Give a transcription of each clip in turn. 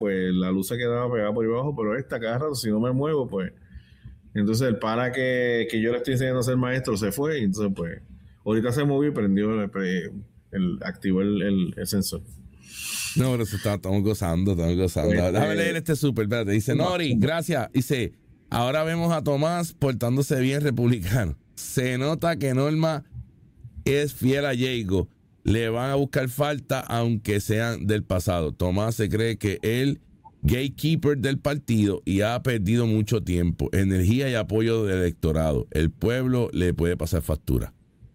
pues la luz se quedaba pegada por debajo, pero esta cada rato, si no me muevo, pues... Entonces el pana que yo le estoy enseñando a ser maestro se fue, y entonces pues ahorita se movió y prendió, activó el sensor. No, pero estamos gozando. Déjame leer este súper, espérate. Dice, Nori, gracias. Dice, ahora vemos a Tomás portándose bien republicano. Se nota que Norma es fiel a Diego. Le van a buscar falta aunque sean del pasado. Tomás se cree que él gatekeeper del partido y ha perdido mucho tiempo, energía y apoyo del electorado. El pueblo le puede pasar factura.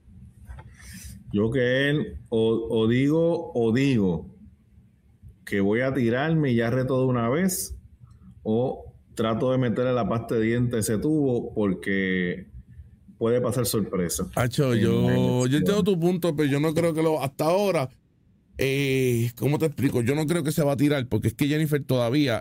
Yo que él o digo que voy a tirarme y ya reto de una vez, o trato de meterle la pasta de dientes a ese tubo porque puede pasar sorpresa. Hacho, yo entiendo tu punto, pero yo no creo que hasta ahora, ¿cómo te explico? Yo no creo que se va a tirar, porque es que Jennifer todavía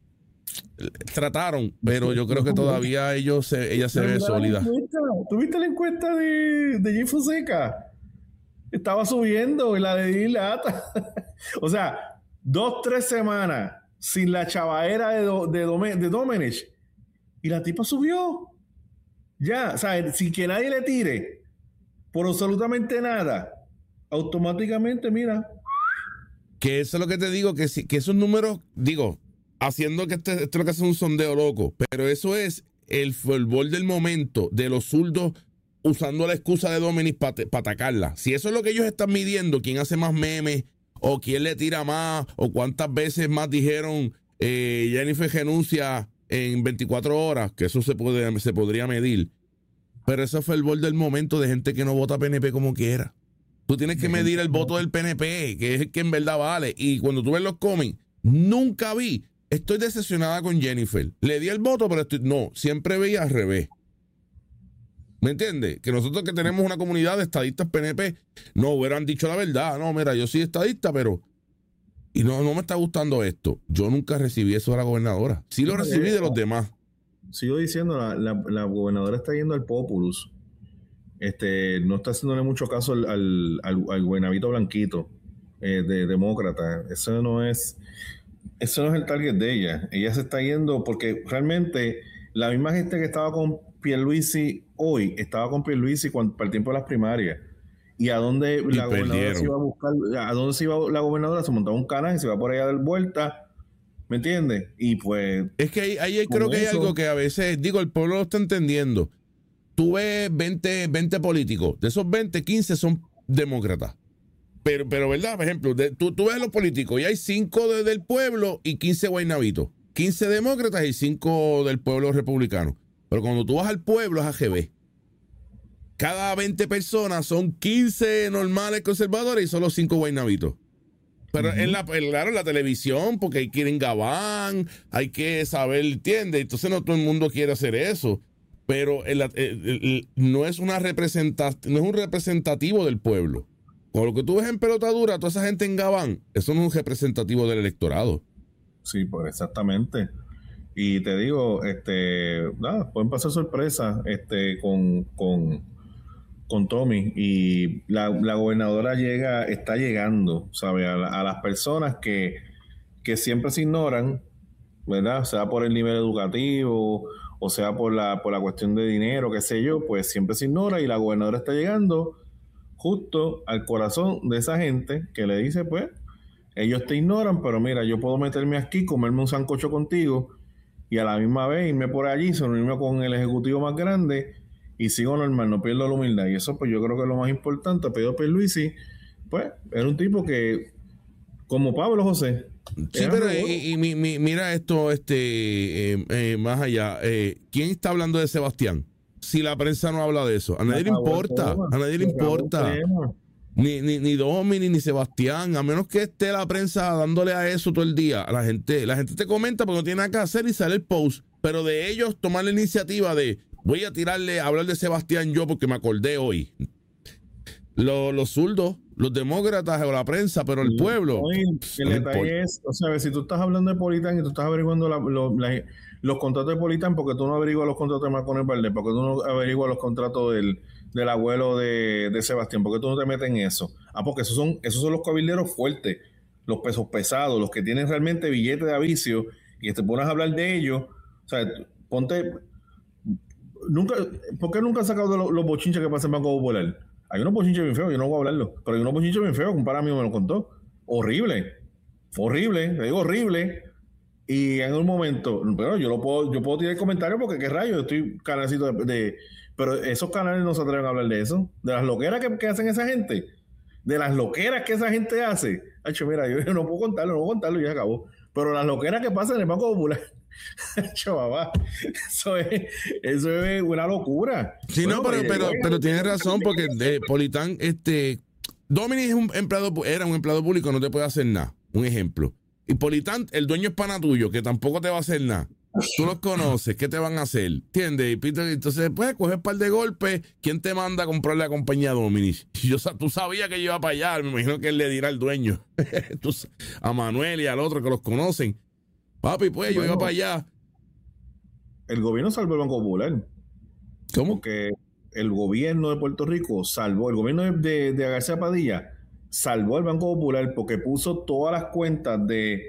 trataron, pero yo creo que todavía ella se ve sólida. ¿Tuviste la encuesta de Jay Fonseca? Estaba subiendo y la de Dilata. O sea, 2-3 semanas sin la chavadera de Domenech y la tipa subió. Ya, o sea, sin que nadie le tire por absolutamente nada, automáticamente, mira. Que eso es lo que te digo, que esos números, digo, haciendo que esto es lo que hace un sondeo loco, pero eso es el fervor del momento de los zurdos usando la excusa de Dominic para atacarla. Si eso es lo que ellos están midiendo, quién hace más memes, o quién le tira más, o cuántas veces más dijeron Jennifer renuncia en 24 horas, que eso se podría medir. Pero eso fue el fervor del momento de gente que no vota PNP como quiera. Tú tienes que medir el voto del PNP, que es el que en verdad vale. Y cuando tú ves los comments, nunca vi. Estoy decepcionada con Jennifer. Le di el voto, pero no, siempre veía al revés. ¿Me entiendes? Que nosotros que tenemos una comunidad de estadistas PNP, no hubieran dicho la verdad. No, mira, yo soy estadista, pero... Y no me está gustando esto. Yo nunca recibí eso de la gobernadora. Sí lo recibí de los demás. Sigo diciendo, la gobernadora está yendo al populus. No está haciéndole mucho caso al Buenavito Blanquito, de demócrata. Eso no es el target de ella. Ella se está yendo porque realmente la misma gente que estaba con Pierluisi hoy, estaba con Pierluisi para el tiempo de las primarias. ¿Y a dónde la gobernadora se iba a buscar? ¿A dónde se iba la gobernadora? Se montaba un canal y se va por allá a dar vuelta. ¿Me entiendes? Y pues... Es que ahí creo que hay algo que a veces, digo, el pueblo lo está entendiendo. Tú ves 20 políticos, de esos 20, 15 son demócratas. Pero ¿verdad? Por ejemplo, tú ves a los políticos y hay 5 del pueblo y 15 guaynabitos. 15 demócratas y 5 del pueblo republicano. Pero cuando tú vas al pueblo es AGB. Cada 20 personas son 15 normales conservadores y solo 5 guaynabitos. Pero claro, en la televisión, porque ahí quieren gabán, hay que saber, ¿entiendes? Entonces no todo el mundo quiere hacer eso. Pero no es un representativo del pueblo. Con lo que tú ves en pelotadura, toda esa gente en gabán, eso no es un representativo del electorado. Sí, pues exactamente. Y te digo, nada, pueden pasar sorpresas con Tommy, y la gobernadora está llegando, ¿sabe? A las personas que siempre se ignoran, ¿verdad? Sea por el nivel educativo, o sea por la cuestión de dinero, qué sé yo, pues siempre se ignora, y la gobernadora está llegando justo al corazón de esa gente que le dice, pues, ellos te ignoran, pero mira, yo puedo meterme aquí, comerme un sancocho contigo, y a la misma vez irme por allí, reunirme con el ejecutivo más grande, y sigo normal, no pierdo la humildad. Y eso pues yo creo que es lo más importante. Pedro Pierluisi, pues, era un tipo que, como Pablo José. Sí, pero mira esto, más allá. ¿Quién está hablando de Sebastián? Si la prensa no habla de eso, a nadie le importa. A nadie le importa. Ni Domini, ni Sebastián, a menos que esté la prensa dándole a eso todo el día. La gente te comenta porque no tiene nada que hacer y sale el post. Pero de ellos tomar la iniciativa de voy a hablar de Sebastián yo porque me acordé hoy. Los zurdos, los demócratas o la prensa, pero el pueblo. El detalle es, o sea, si tú estás hablando de Politán y tú estás averiguando los contratos de Politán, porque tú no averiguas los contratos de Macones Valdés, porque tú no averiguas los contratos del abuelo de Sebastián, porque tú no te metes en eso. Porque esos son los cabilderos fuertes, los pesos pesados, los que tienen realmente billetes de avicio, y te pones a hablar de ellos, o sea, ponte... Nunca, ¿por qué nunca han sacado de los bochinches que pasa en Banco Popular? Hay unos bochinches bien feos, yo no voy a hablarlo, pero hay unos bochinches bien feos, un par amigo me lo contó. Horrible, te digo horrible. Y en un momento, pero yo puedo tirar comentarios porque qué rayos, estoy canalcito pero esos canales no se atreven a hablar de eso, de las loqueras que hacen esa gente, de las loqueras que esa gente hace. Hacho, mira, yo no puedo contarlo y ya acabó. Pero las loqueras que pasan en el Banco Popular, papá, eso es una locura. Sí, bueno, no, pero tienes razón, porque Politán, Dominic es era un empleado público, no te puede hacer nada. Un ejemplo. Y Politán, el dueño es pana tuyo, que tampoco te va a hacer nada. Tú los conoces, ¿qué te van a hacer? ¿Entiendes? Entonces, pues, coger un par de golpes. ¿Quién te manda a comprarle la compañía Dominic? Tú sabías que yo iba para allá. Me imagino que él le dirá al dueño. A Manuel y al otro que los conocen. Papi, pues, yo iba para allá. El gobierno salvó el Banco Popular. ¿Cómo? Porque el gobierno de Puerto Rico el gobierno de García Padilla salvó el Banco Popular porque puso todas las cuentas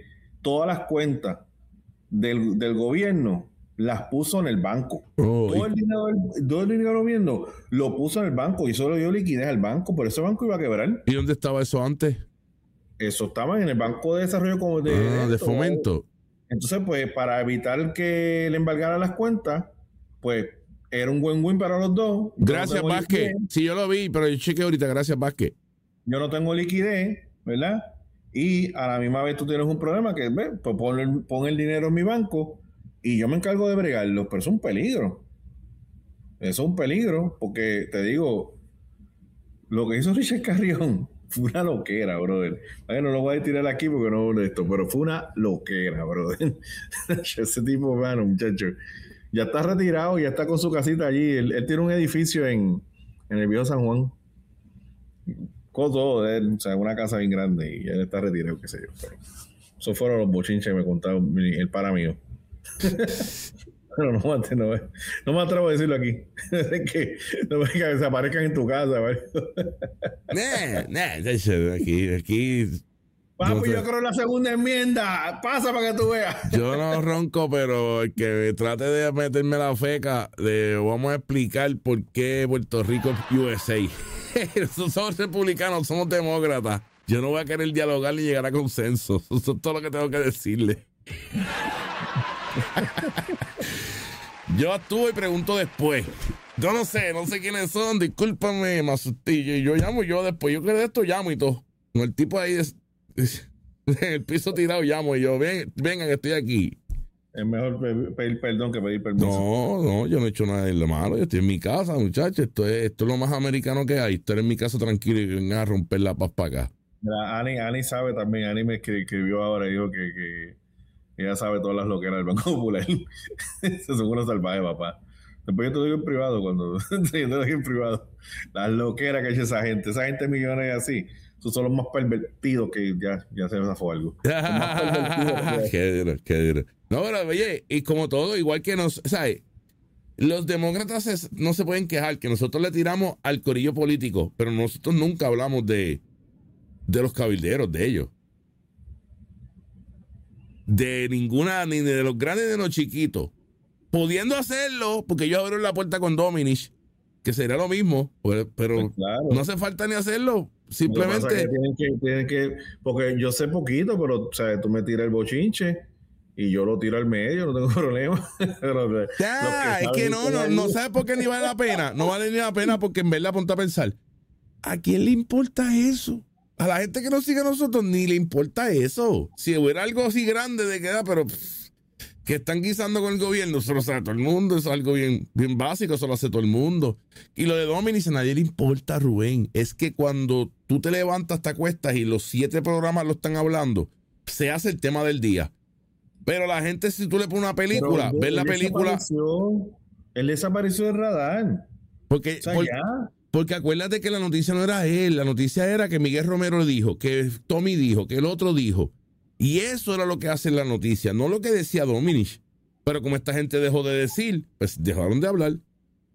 del gobierno, las puso en el banco. Todo el dinero del gobierno lo puso en el banco y solo dio liquidez al banco, por eso el banco iba a quebrar. ¿Y dónde estaba eso antes? Eso estaba en el Banco de Desarrollo de Fomento. Entonces, pues, para evitar que le embargaran las cuentas, pues, era un win-win para los dos. Gracias, Vázquez. Sí, yo lo vi, pero yo chequeé ahorita. Gracias, Vázquez. Yo no tengo liquidez, ¿verdad? Y a la misma vez tú tienes un problema que, pues pon el dinero en mi banco y yo me encargo de bregarlo, pero eso es un peligro. Eso es un peligro, porque te digo, lo que hizo Richard Carrión fue una loquera, brother. No lo voy a tirar aquí porque no es esto, pero fue una loquera, brother. Ese tipo, mano, muchacho, ya está retirado, ya está con su casita allí. Él tiene un edificio en el viejo San Juan. Con todo de él, o sea, una casa bien grande y él está retirado, qué sé yo. Pero esos fueron los bochinches que me contaba el para mío. Pero no me atrevo a decirlo aquí. Que no me que desaparezcan en tu casa, ¿vale? Aquí. Papi, no sé. Yo creo en la segunda enmienda. Pasa para que tú veas. Yo no ronco, pero el que trate de meterme la feca, vamos a explicar por qué Puerto Rico es USA. Somos republicanos, somos demócratas. Yo no voy a querer dialogar ni llegar a consenso. Eso es todo lo que tengo que decirle. Yo actúo y pregunto después. Yo no sé quiénes son, discúlpame, me asusté. Yo llamo después. Yo creo de esto llamo y todo. Con el tipo ahí en el piso tirado llamo y yo, vengan que estoy aquí. Es mejor pedir perdón que pedir permiso. No, yo no he hecho nada de lo malo. Yo estoy en mi casa, muchachos. Esto es lo más americano que hay. Estar en mi casa tranquilo y vengan a romper la paz para acá. Ani sabe también. Ani me escribió ahora y dijo que ella sabe todas las loqueras del Banco Popular. Se son unos salvajes, papá. Después yo te digo en privado, las loqueras que ha hecho esa gente millones así. Esos son los más pervertidos que ya se zafó algo. Qué duro. No, pero oye, y como todo, igual que ¿sabes? Los demócratas no se pueden quejar que nosotros le tiramos al corillo político, pero nosotros nunca hablamos de los cabilderos, de ellos. De ninguna, ni de los grandes ni de los chiquitos. Pudiendo hacerlo, porque ellos abrieron la puerta con Dominic, que sería lo mismo, pero pues claro. No hace falta ni hacerlo. Simplemente. Tienen que, porque yo sé poquito, pero o sea, tú me tiras el bochinche y yo lo tiro al medio, no tengo problema. Pero, es que no sabes por qué ni vale la pena. No vale ni la pena porque en verdad ponte a pensar. ¿A quién le importa eso? A la gente que nos sigue a nosotros ni le importa eso. Si hubiera algo así grande de queda, pero que están guisando con el gobierno, eso lo sabe todo el mundo, eso es algo bien básico, eso lo hace todo el mundo. Y lo de Dominic a nadie le importa, Rubén. Es que cuando tú te levantas, te acuestas y los 7 programas lo están hablando, se hace el tema del día. Pero la gente, si tú le pones una película, ves la película. Él desapareció del radar. Porque acuérdate que la noticia no era él, la noticia era que Miguel Romero dijo, que Tommy dijo, que el otro dijo. Y eso era lo que hace la noticia, no lo que decía Dominic. Pero como esta gente dejó de decir, pues dejaron de hablar.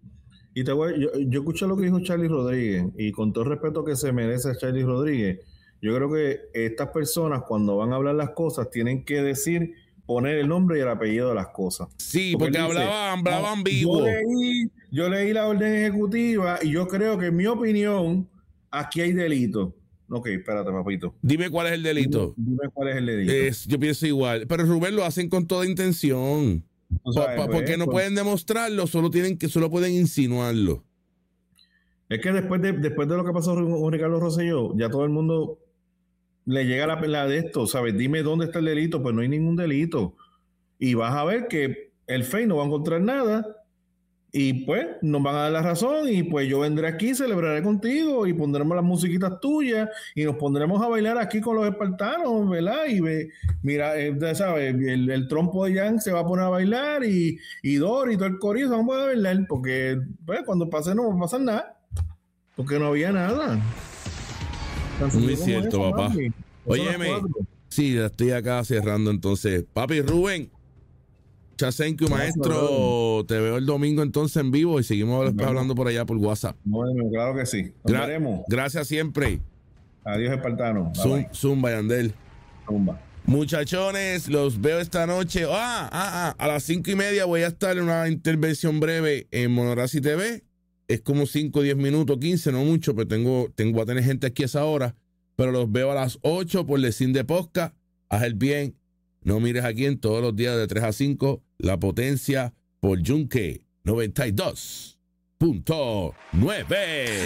Y yo escuché lo que dijo Charlie Rodríguez, y con todo el respeto que se merece a Charlie Rodríguez, Yo creo que estas personas cuando van a hablar las cosas tienen que poner el nombre y el apellido de las cosas. Sí, porque hablaban vivo. Yo leí la orden ejecutiva y yo creo que en mi opinión aquí hay delito. Ok, espérate, papito. Dime cuál es el delito. Dime cuál es el delito. Yo pienso igual. Pero Rubén, lo hacen con toda intención. Porque no pueden demostrarlo, solo pueden insinuarlo. Es que después de lo que pasó con Ricardo Rosselló, ya todo el mundo le llega la pelea de esto, ¿sabes? Dime dónde está el delito, pues no hay ningún delito. Y vas a ver que el FEI no va a encontrar nada y pues nos van a dar la razón y pues yo vendré aquí, celebraré contigo y pondremos las musiquitas tuyas y nos pondremos a bailar aquí con los espartanos, ¿verdad? Y mira, ¿sabes? El trompo de Jan se va a poner a bailar y Dori y todo el corillo se van a bailar porque pues, cuando pase no va a pasar nada porque no había nada. Muy cierto, eso, papá. Óyeme, sí, estoy acá cerrando entonces. Papi Rubén, thank you, maestro. Te veo el domingo entonces en vivo y seguimos hablando por allá por WhatsApp. Bueno, claro que sí. Nos veremos. Gracias siempre. Adiós, espartano. Zumba, Yandel. Zumba. Muchachones, los veo esta noche. A las 5:30 voy a estar en una intervención breve en Monorazi TV. Es como 5, 10 minutos, 15, no mucho, pero tengo a tener gente aquí a esa hora. Pero los veo a las 8 por el Cine de Podcast. Haz el bien. No mires aquí en todos los días de 3 a 5. La Potencia por Yunque 92.9.